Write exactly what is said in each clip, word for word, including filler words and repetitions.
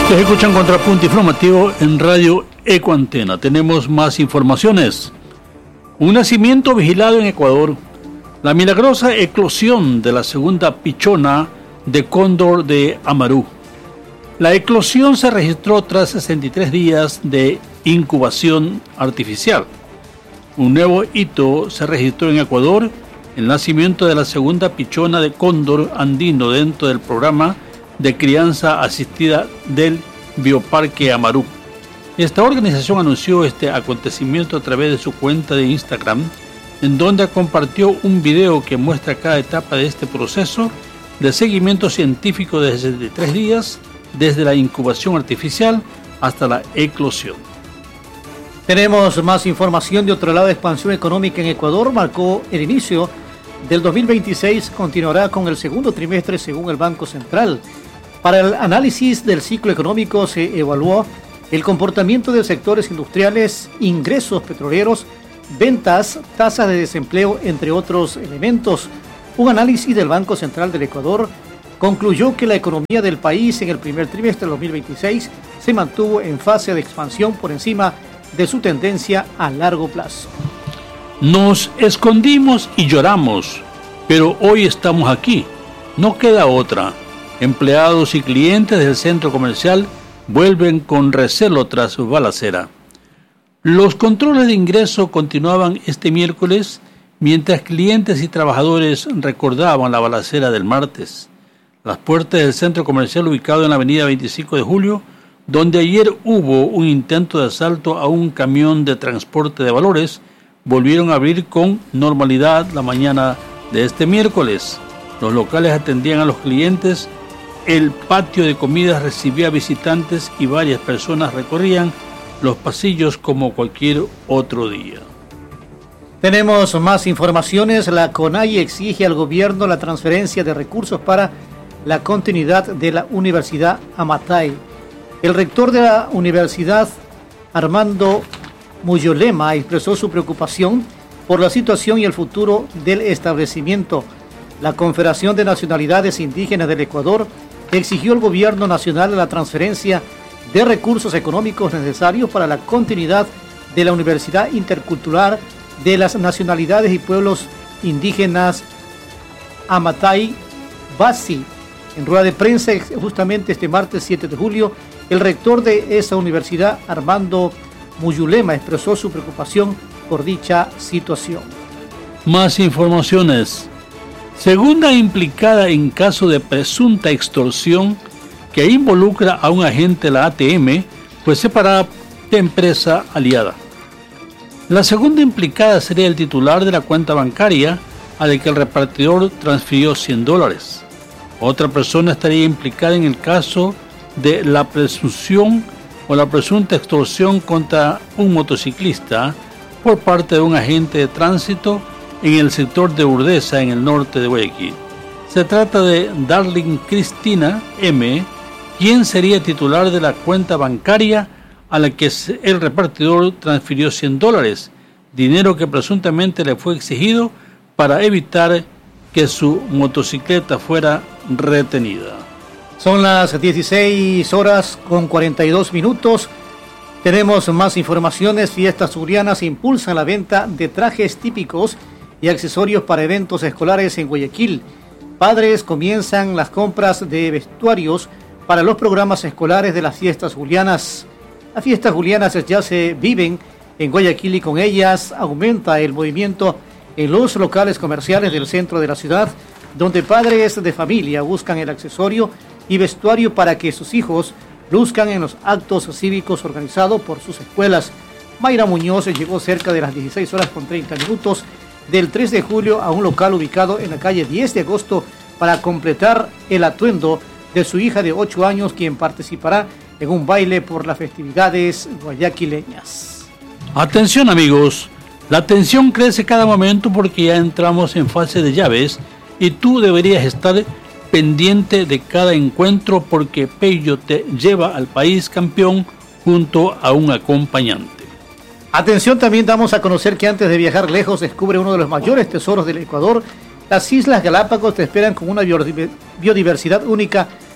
Ustedes escuchan Contrapunto Informativo en Radio Ecoantena. Tenemos más informaciones. Un nacimiento vigilado en Ecuador. La milagrosa eclosión de la segunda pichona de cóndor de Amarú. La eclosión se registró tras sesenta y tres días de incubación artificial. Un nuevo hito se registró en Ecuador, el nacimiento de la segunda pichona de cóndor andino dentro del programa de crianza asistida del Bioparque Amarú. Esta organización anunció este acontecimiento a través de su cuenta de Instagram, en donde compartió un video que muestra cada etapa de este proceso de seguimiento científico de sesenta y tres días, desde la incubación artificial hasta la eclosión. Tenemos más información. De otro lado, expansión económica en Ecuador marcó el inicio del dos mil veintiséis, continuará con el segundo trimestre según el Banco Central. Para el análisis del ciclo económico se evaluó el comportamiento de sectores industriales, ingresos petroleros, ventas, tasas de desempleo, entre otros elementos. Un análisis del Banco Central del Ecuador concluyó que la economía del país en el primer trimestre del dos mil veintiséis se mantuvo en fase de expansión por encima de su tendencia a largo plazo. Nos escondimos y lloramos, pero hoy estamos aquí. No queda otra. Empleados y clientes del centro comercial vuelven con recelo tras su balacera. Los controles de ingreso continuaban este miércoles, mientras clientes y trabajadores recordaban la balacera del martes. Las puertas del centro comercial ubicado en la avenida veinticinco de julio, donde ayer hubo un intento de asalto a un camión de transporte de valores, volvieron a abrir con normalidad la mañana de este miércoles. Los locales atendían a los clientes, el patio de comidas recibía visitantes y varias personas recorrían los pasillos como cualquier otro día. Tenemos más informaciones. La CONAIE exige al gobierno la transferencia de recursos para la continuidad de la Universidad Amatay. El rector de la universidad, Armando Muyolema, expresó su preocupación por la situación y el futuro del establecimiento. La Confederación de Nacionalidades Indígenas del Ecuador exigió al gobierno nacional la transferencia de recursos económicos necesarios para la continuidad de la Universidad Intercultural de las Nacionalidades y Pueblos Indígenas Amatay Basi. En rueda de prensa justamente este martes siete de julio, el rector de esa universidad, Armando Muyulema, expresó su preocupación por dicha situación. Más informaciones. Segunda implicada en caso de presunta extorsión que involucra a un agente de la A T M, fue separada de empresa aliada. La segunda implicada sería el titular de la cuenta bancaria a la que el repartidor transfirió cien dólares. Otra persona estaría implicada en el caso de la presunción o la presunta extorsión contra un motociclista por parte de un agente de tránsito en el sector de Urdesa, en el norte de Guayaquil. Se trata de Darling Cristina M., quien sería titular de la cuenta bancaria a la que el repartidor transfirió cien dólares, dinero que presuntamente le fue exigido para evitar que su motocicleta fuera retenida. Son las dieciséis horas con cuarenta y dos minutos. Tenemos más informaciones. Fiestas Zulianas impulsan la venta de trajes típicos y accesorios para eventos escolares en Guayaquil. Padres comienzan las compras de vestuarios para los programas escolares de las fiestas julianas. Las fiestas julianas ya se viven en Guayaquil y con ellas aumenta el movimiento en los locales comerciales del centro de la ciudad, donde padres de familia buscan el accesorio y vestuario para que sus hijos luzcan en los actos cívicos organizados por sus escuelas. Mayra Muñoz llegó cerca de las dieciséis horas con treinta minutos del tres de julio a un local ubicado en la calle diez de agosto para completar el atuendo de su hija de ocho años, quien participará en un baile por las festividades guayaquileñas. Atención amigos, la tensión crece cada momento porque ya entramos en fase de llaves y tú deberías estar pendiente de cada encuentro porque Pello te lleva al país campeón junto a un acompañante. Atención, también damos a conocer que antes de viajar lejos descubre uno de los mayores tesoros del Ecuador. Las Islas Galápagos te esperan con una biodiversidad única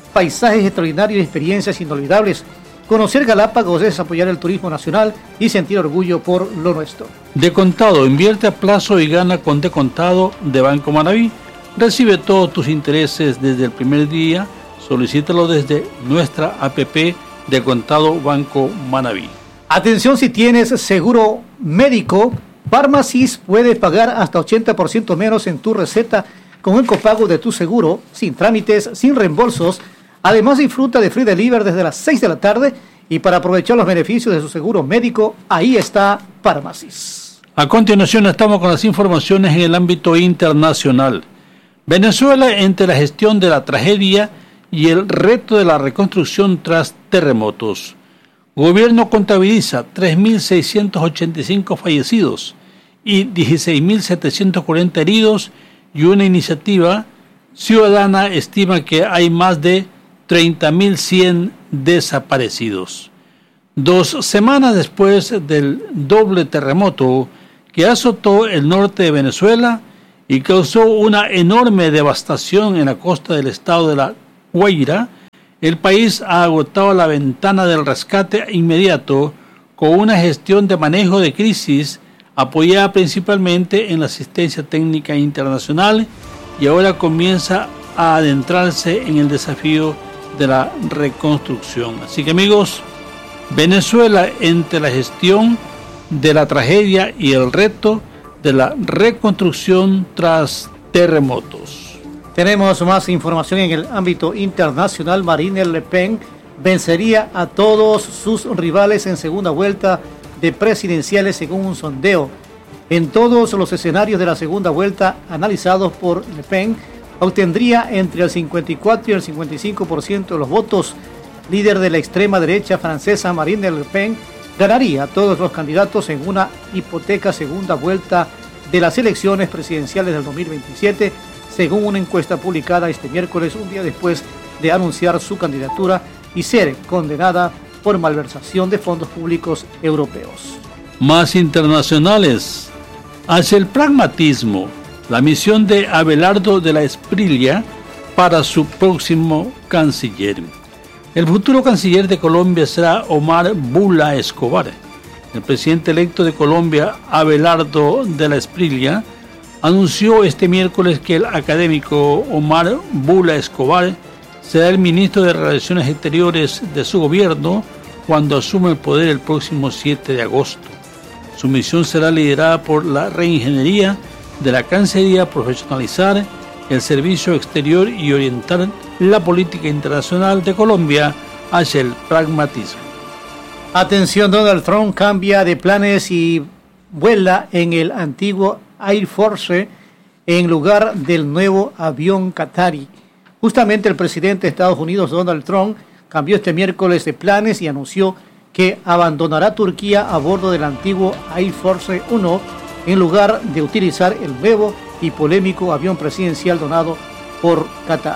paisajes extraordinarios y experiencias inolvidables. Conocer Galápagos es apoyar el turismo nacional y sentir orgullo por lo nuestro. De contado, invierte a plazo y gana con de contado de Banco Manaví. Recibe todos tus intereses desde el primer día. Solicítalo desde nuestra app de contado Banco Manaví. Atención, si tienes seguro médico, Pharmacy's puede pagar hasta ochenta por ciento menos en tu receta con el copago de tu seguro, sin trámites, sin reembolsos. Además, disfruta de free delivery desde las seis de la tarde y para aprovechar los beneficios de su seguro médico, ahí está Pharmacy's. A continuación estamos con las informaciones en el ámbito internacional. Venezuela entre la gestión de la tragedia y el reto de la reconstrucción tras terremotos. Gobierno contabiliza tres mil seiscientos ochenta y cinco fallecidos y dieciséis mil setecientos cuarenta heridos y una iniciativa ciudadana estima que hay más de treinta mil cien desaparecidos. Dos semanas después del doble terremoto que azotó el norte de Venezuela y causó una enorme devastación en la costa del estado de La Guaira, el país ha agotado la ventana del rescate inmediato con una gestión de manejo de crisis apoyada principalmente en la asistencia técnica internacional y ahora comienza a adentrarse en el desafío de la reconstrucción. Así que amigos, Venezuela entre la gestión de la tragedia y el reto de la reconstrucción tras terremotos. Tenemos más información en el ámbito internacional. Marine Le Pen vencería a todos sus rivales en segunda vuelta de presidenciales según un sondeo. En todos los escenarios de la segunda vuelta analizados por Le Pen, obtendría entre el cincuenta y cuatro y el cincuenta y cinco por ciento de los votos. Líder de la extrema derecha francesa, Marine Le Pen ganaría a todos los candidatos en una hipoteca segunda vuelta de las elecciones presidenciales del dos mil veintisiete, según una encuesta publicada este miércoles, un día después de anunciar su candidatura y ser condenada por malversación de fondos públicos europeos. Más internacionales. Hacia el pragmatismo, la misión de Abelardo de la Espriella para su próximo canciller. El futuro canciller de Colombia será Omar Bula Escobar. El presidente electo de Colombia, Abelardo de la Espriella, anunció este miércoles que el académico Omar Bula Escobar será el ministro de Relaciones Exteriores de su gobierno cuando asume el poder el próximo siete de agosto. Su misión será liderada por la reingeniería de la Cancillería, profesionalizar el servicio exterior y orientar la política internacional de Colombia hacia el pragmatismo. Atención, Donald Trump cambia de planes y vuela en el antiguo Air Force en lugar del nuevo avión Qatari. Justamente el presidente de Estados Unidos, Donald Trump, cambió este miércoles de planes y anunció que abandonará Turquía a bordo del antiguo Air Force uno en lugar de utilizar el nuevo y polémico avión presidencial donado por Qatar.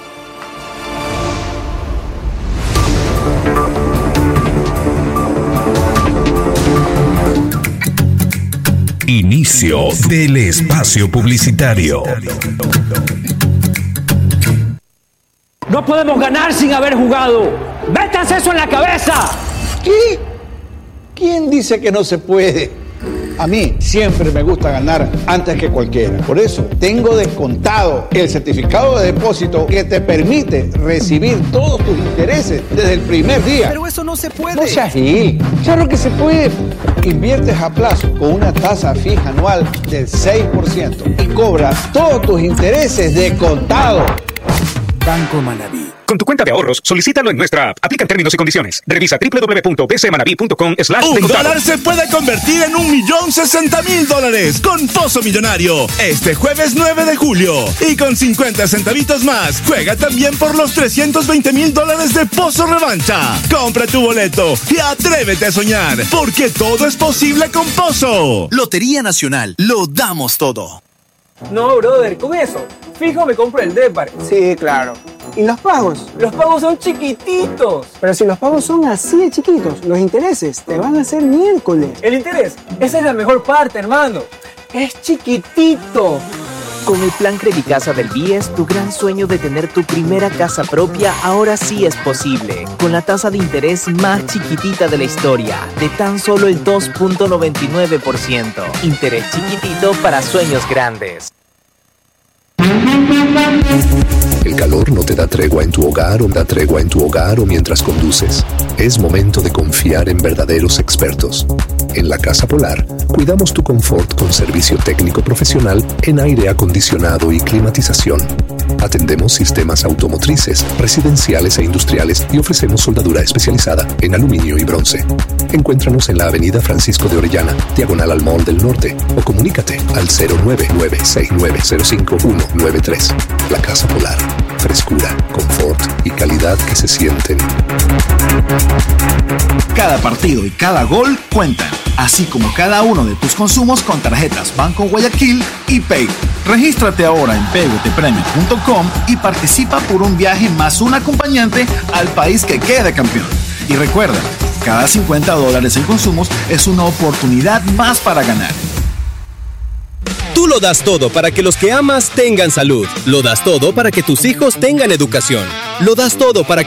Inicio del espacio publicitario. No podemos ganar sin haber jugado. ¡Métanse eso en la cabeza! ¿Qué? ¿Quién dice que no se puede? A mí siempre me gusta ganar antes que cualquiera. Por eso tengo Descontado, el certificado de depósito que te permite recibir todos tus intereses desde el primer día. Pero eso no se puede. No seas gil. Claro que se puede. Inviertes a plazo con una tasa fija anual del seis por ciento y cobras todos tus intereses de contado. Banco Manaví. Con tu cuenta de ahorros, solicítalo en nuestra app. Aplican términos y condiciones. Revisa doble u doble u doble u punto b c manaví punto com slash Un dólar se puede convertir en un millón sesenta mil dólares con Pozo Millonario este jueves nueve de julio. Y con cincuenta centavitos más, juega también por los trescientos veinte mil dólares de Pozo Revancha. Compra tu boleto y atrévete a soñar, porque todo es posible con Pozo. Lotería Nacional, lo damos todo. No, brother, con eso, fijo me compro el Depar. Sí, claro. ¿Y los pagos? Los pagos son chiquititos. Pero si los pagos son así de chiquitos, los intereses te van a hacer miércoles. ¿El interés? Esa es la mejor parte, hermano. Es chiquitito. Con el plan Credicasa del B I E S, tu gran sueño de tener tu primera casa propia ahora sí es posible. Con la tasa de interés más chiquitita de la historia, de tan solo el dos punto noventa y nueve por ciento. Interés chiquitito para sueños grandes. El calor no te da tregua en tu hogar o da tregua en tu hogar o mientras conduces. Es momento de confiar en verdaderos expertos. En la Casa Polar, cuidamos tu confort con servicio técnico profesional en aire acondicionado y climatización. Atendemos sistemas automotrices, residenciales e industriales y ofrecemos soldadura especializada en aluminio y bronce. Encuéntranos en la avenida Francisco de Orellana, diagonal al Mall del Norte, o comunícate al cero nueve nueve seis nueve cero cinco uno nueve tres. La Casa Polar. Frescura, confort y calidad que se sienten. Cada partido y cada gol cuentan, así como cada uno de tus consumos con tarjetas Banco Guayaquil y Pay. Regístrate ahora en pegotpremio punto com y participa por un viaje más un acompañante al país que quede campeón. Y recuerda, cada cincuenta dólares en consumos es una oportunidad más para ganar. Tú lo das todo para que los que amas tengan salud. Lo das todo para que tus hijos tengan educación. Lo das todo para que